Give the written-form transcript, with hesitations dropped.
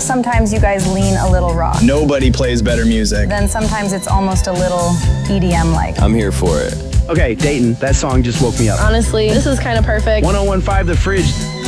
sometimes you guys lean a little rock? Nobody plays better music. Then sometimes it's almost a little EDM-like. I'm here for it. Okay, Dayton, that song just woke me up. Honestly, this is kind of perfect. 1015 The Fridge.